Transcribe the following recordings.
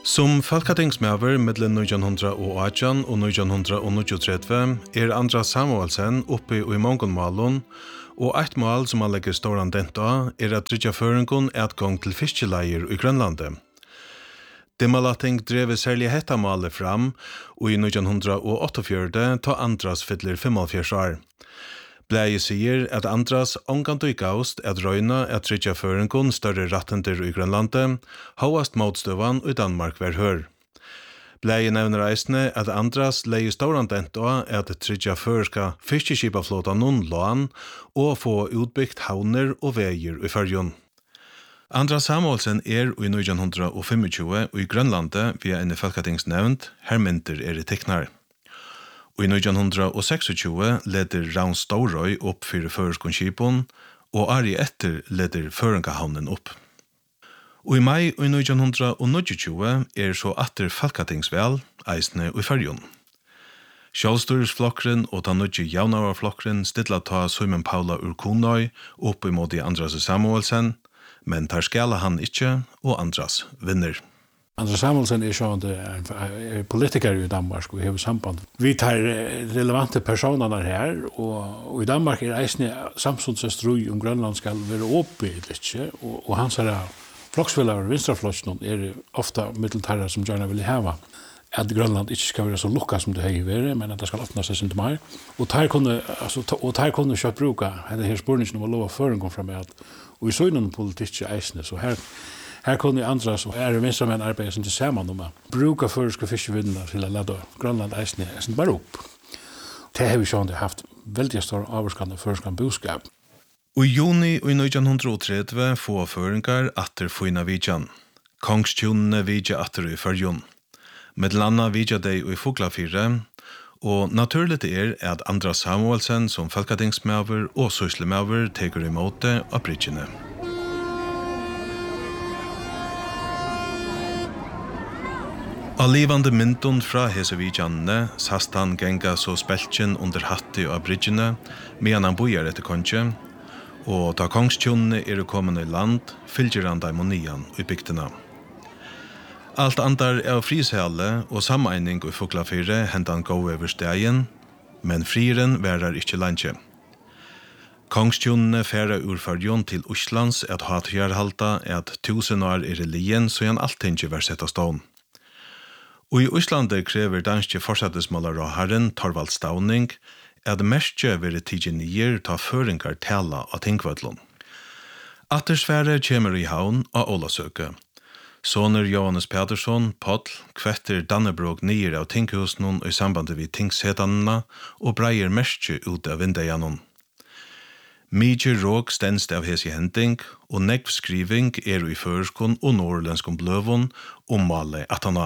Som folketingsmedlem mellom 1918 og 1939 Andras Samuelsen oppe i Mongonmalen, og et mål som han legger stor dent av at tryggja føringen gang til fiskeleier i Grønlandet. Demalating drev særlig hetta målet fram, og i 1948 ta Andras fyller 45 år. Blæi sier at Andras omgant i gaust at røyna at tryggja føringen større rattender i Grønlandet, havast motstøvan i Danmark var hør. Blæi nevner eisne at Andras leie ståran dent av at tryggja førska fiskeskipaflåta noen lån og få utbyggt havner og veier i Førjun. Andras Samuelsen i 1925 og i Grønlandet via en folketingsnevnt, hermynter i teknar. Og i 1926 leder Ravn Storøy opp for føreskonsskipon, og året etter leder Føringahavnen opp. Og i mai 1929 så atter folketingsvel, eisne i Førjun. Sjálvstýrisflokkren og ta nødje javnavarflokkren stilla ta Simon Paula ur Kunøy opp imot Andras Samuelsen, men tar skala han ikke, og Andras vinner. Andras Samuelsen er politiker i Danmark og har samband. Vi tar relevante personer her, og i Danmark eisne samfunnsstrøy Grønland skal være oppe, og hans floksfeller venstreflokken ofta middeltarra som gjerne vil hava at Grønland ikke skal være så lukka som det har vært, men at det skal åpne seg sin mer. Og der kunne kjøpt bruka denne her spørningen om å lova føringen fram med at og i søgnen politikk eisne, så her kunne Andras og venstremenn arbeide sin til sammen om å bruka føreske fiskevinnene til å lade Grønland eisne bare opp. Det har vi sånn haft veldig stor avvarskande føreske boskap. Og i juni i 1930 få føringar atter fina vidjan. Kongstjonene vidja atter i Førjun. Medlanda vidja dei i Fuglafire, og naturligt at Andras Samuelsen som folketingsmedver og syslemedver teker imot det av bridgene. Allivande myndun fra hesevidjanene sast han genga så speltjen under hatti av bridgene, medan han bojar etter konge, og da kongstjonene kommende i land, fylgjer han daimonian i bygdena. Alt andar av frishelle og sameining i Fuglafire hentan gå over stegen, men frieren værer ikke landje. Kongstjonene færa ur Førjun til Oslands at hatjarhalta at 1000 år lien så han alltinge var sett av stån. Og i Oslandet krever danske forsattesmålar av herren Torvald Stavning at merskje være tidgenier ta føringar tala av tingvødlån. Attersfære kommer i havn av Ålasøke. Soner Johannes Pedersson, Poll, kvetter Dannebrog nyer av tinghusen i sambandet vid tingshetanene og breier merskje ut av vindeianen. Mykje råk stenst av hesi hending, og negv skriving i føreskon og norrlenskom bløvun male atana.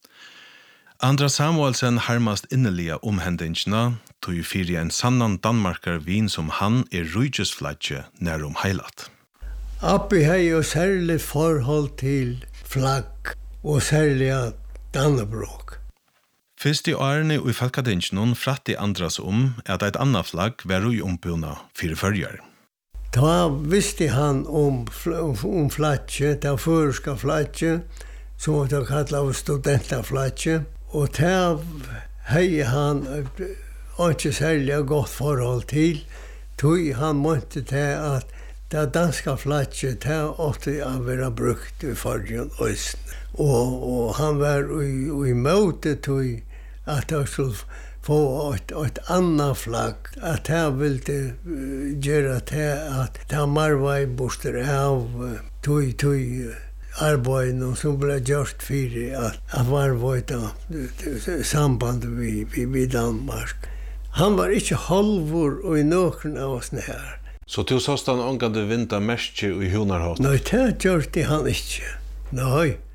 Andras Samuelsen harmast innelige hendingene, tog fyrir en sannan Danmarkar vin som han rujusflatje nærum heilat. Appi har jo særlig forhold til flagg og særlig Dannebrog. Fyrst i årene i Falkadingen fratt i Andras at et annet flagg var i ombuna fyrir førjar. Da visste han om flagget, det føreska flagget, som det kallet studentaflagget, og det har han ikke særlig godt forhold til, tog han måtte til at det danska flagget, det åtte å være brukt i Førjun Østen. Og han var i måte til at han skulle få et annet flagg, at han ville gjøre til at det marvei borster av tog arbeidene som ble gjort for at varvøyta samband med Danmark. Han var ikke halvor og i noen av oss her. Så du såst han omgående vinta merskje i Hunarhatt? Nei, det gjør det han ikke. Nei.